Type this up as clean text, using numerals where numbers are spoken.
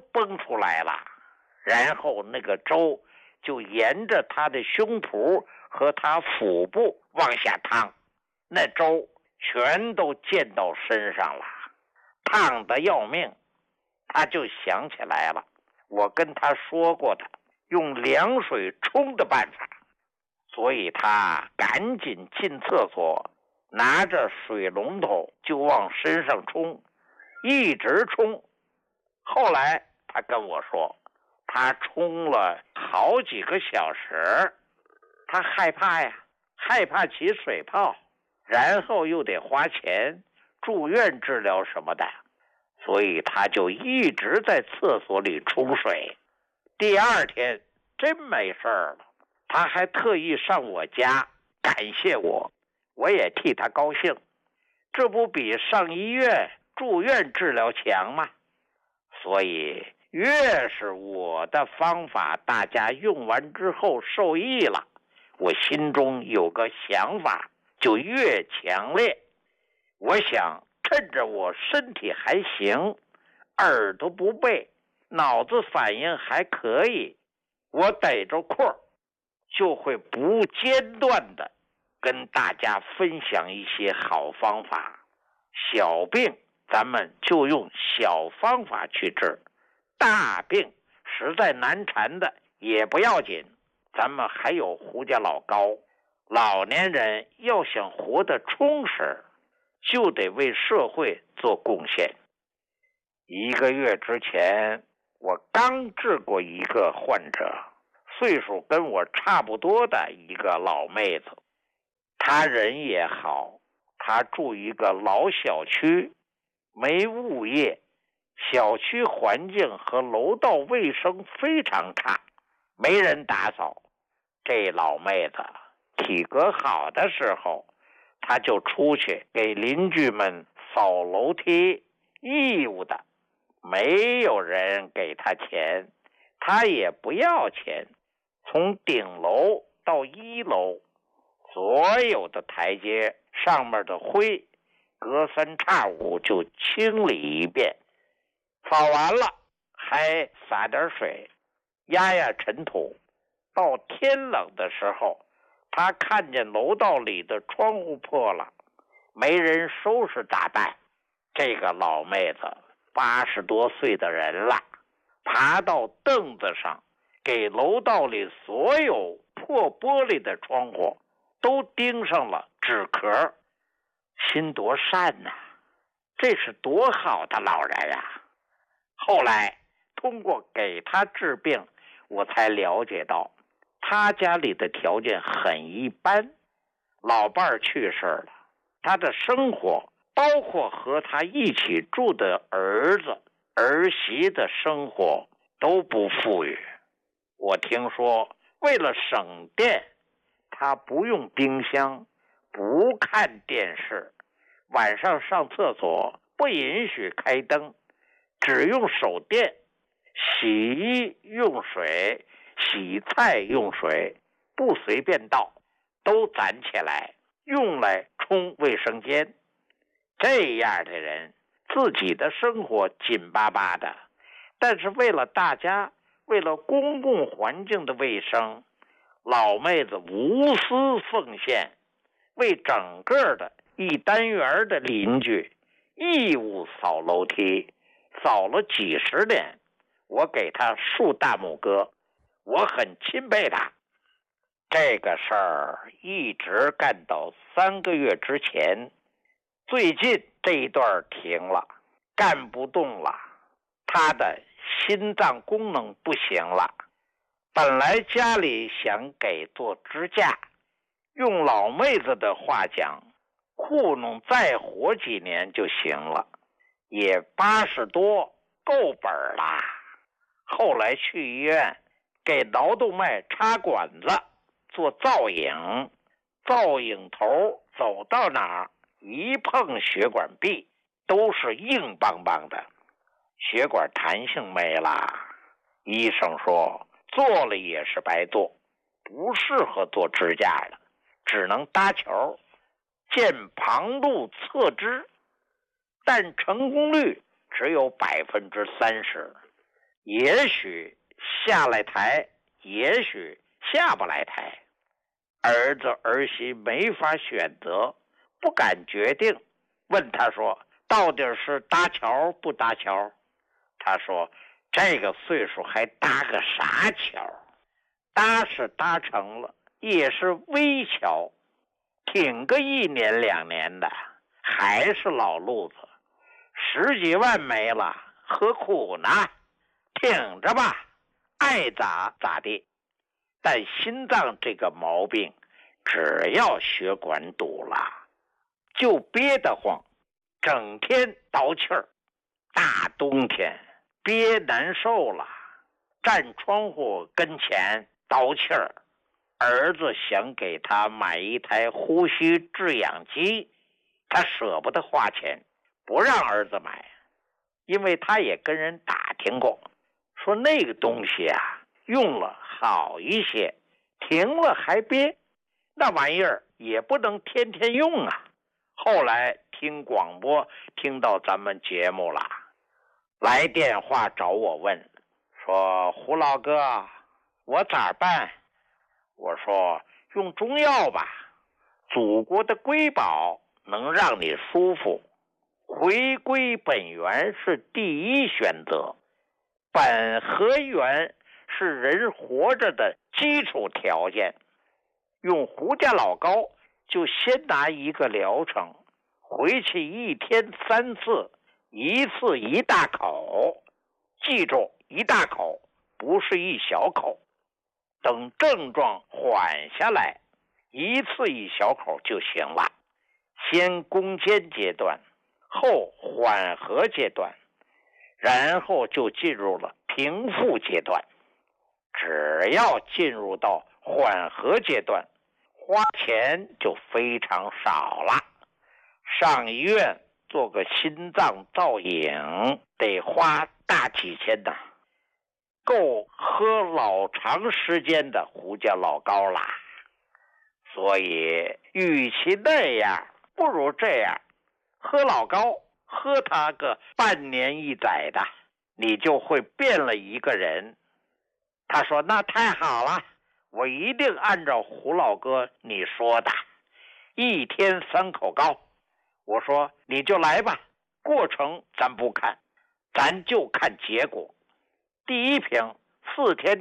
崩出来了，然后那个粥就沿着他的胸脯和他腹部往下淌，那粥全都溅到身上了，烫得要命。他就想起来了，我跟他说过的用凉水冲的办法，所以他赶紧进厕所，拿着水龙头就往身上冲，一直冲。后来他跟我说，他冲了好几个小时，他害怕呀，害怕起水泡，然后又得花钱住院治疗什么的，所以他就一直在厕所里冲水。第二天真没事了，他还特意上我家感谢我，我也替他高兴，这不比上医院住院治疗强吗？所以越是我的方法大家用完之后受益了，我心中有个想法就越强烈。我想趁着我身体还行，耳朵不背，脑子反应还可以，我逮着空就会不间断的跟大家分享一些好方法。小病咱们就用小方法去治，大病实在难缠的也不要紧，咱们还有胡家老高。老年人要想活得充实，就得为社会做贡献。1个月之前，我刚治过一个患者，岁数跟我差不多的一个老妹子，她人也好，她住一个老小区，没物业，小区环境和楼道卫生非常差，没人打扫。这老妹子体格好的时候，她就出去给邻居们扫楼梯，义务的，没有人给她钱，她也不要钱。从顶楼到1楼，所有的台阶上面的灰隔3差5就清理一遍，扫完了还洒点水压压尘土。到天冷的时候，他看见楼道里的窗户破了，没人收拾咋办？这个老妹子80多岁的人了，爬到凳子上，给楼道里所有破玻璃的窗户都钉上了纸壳，心多善呐！这是多好的老人啊！后来通过给他治病，我才了解到他家里的条件很一般，老伴儿去世了，他的生活包括和他一起住的儿子儿媳的生活都不富裕。我听说为了省电，他不用冰箱，不看电视，晚上上厕所不允许开灯，只用手电，洗衣用水，洗菜用水，不随便倒，都攒起来用来冲卫生间。这样的人自己的生活紧巴巴的，但是为了大家，为了公共环境的卫生，老妹子无私奉献，为整个的一单元的邻居义务扫楼梯，扫了几10年，我给她竖大拇哥，我很钦佩她。这个事儿一直干到3个月之前，最近这一段停了，干不动了，她的心脏功能不行了。本来家里想给做支架，用老妹子的话讲，糊弄再活几年就行了，也80多够本了。后来去医院给脑动脉插管子做造影，造影头走到哪儿一碰血管壁都是硬邦邦的，血管弹性没了。医生说做了也是白做，不适合做支架了，只能搭桥，见旁路侧支，但成功率只有30%。 也许下来台，也许下不来台。儿子儿媳没法选择，不敢决定，问他说到底是搭桥不搭桥？他说这个岁数还搭个啥桥？搭是搭成了，也是微桥，挺个1年2年的，还是老路子，10几万没了，何苦呢？挺着吧，爱咋咋地。但心脏这个毛病，只要血管堵了，就憋得慌，整天倒气儿。大冬天憋难受了，站窗户跟前倒气儿。儿子想给他买一台呼吸制氧机，他舍不得花钱，不让儿子买，因为他也跟人打听过，说那个东西啊，用了好一些，停了还憋，那玩意儿也不能天天用啊。后来听广播听到咱们节目了，来电话找我问，说胡老哥，我咋办？我说用中药吧，祖国的瑰宝能让你舒服，回归本源是第一选择，本和源是人活着的基础条件。用胡家老膏就先拿一个疗程，回去1天3次，1次1大口，记住1大口，不是1小口。等症状缓下来，1次1小口就行了。先攻坚阶段，后缓和阶段，然后就进入了平复阶段。只要进入到缓和阶段，花钱就非常少了。上医院做个心脏造影得花大几千呢，够喝老长时间的胡家老膏啦。所以与其那样，不如这样，喝老膏，喝它个半年1载的，你就会变了一个人。他说那太好了，我一定按照胡老哥你说的，1天3口膏。我说你就来吧，过程咱不看，咱就看结果。第1瓶4天